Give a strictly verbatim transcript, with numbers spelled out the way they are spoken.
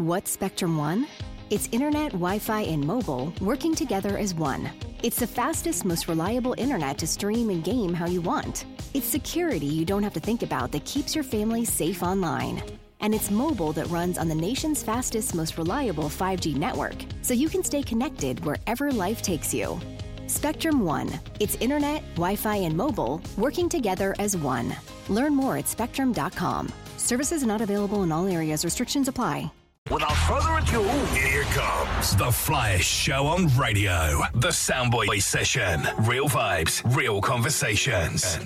What's Spectrum One? It's internet, Wi-Fi, and mobile working together as one. It's the fastest, most reliable internet to stream and game how you want. It's security you don't have to think about that keeps your family safe online. And it's mobile that runs on the nation's fastest, most reliable five G network, so you can stay connected wherever life takes you. Spectrum One. It's internet, Wi-Fi, and mobile working together as one. Learn more at spectrum dot com. Services not available in all areas. Restrictions apply. Without further ado, here comes the flyest show on radio. The Soundboy Session. Real vibes, real conversations.